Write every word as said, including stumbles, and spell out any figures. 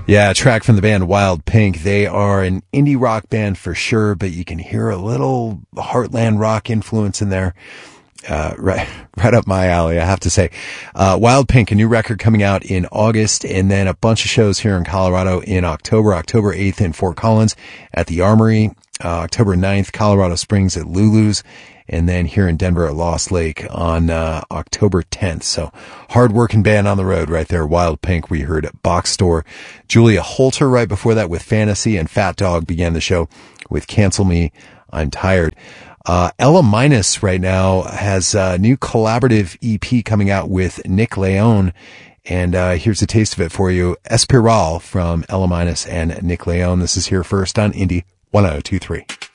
Yeah, a track from the band Wild Pink. They are an indie rock band for sure, but you can hear a little Heartland rock influence in there. Uh, right, right up my alley, I have to say. Uh, Wild Pink, a new record coming out in August, and then a bunch of shows here in Colorado in October. October eighth in Fort Collins at the Armory. Uh, October ninth, Colorado Springs at Lulu's. And then here in Denver at Lost Lake on uh, October tenth. So hard-working band on the road right there. Wild Pink, we heard at Box Store. Julia Holter right before that with Fantasy, and Fat Dog began the show with Cancel Me, I'm Tired. Uh, Ella Minus right now has a new collaborative E P coming out with Nick Leone. And uh, here's a taste of it for you. Espiral from Ella Minus and Nick Leone. This is here first on Indie one oh two three.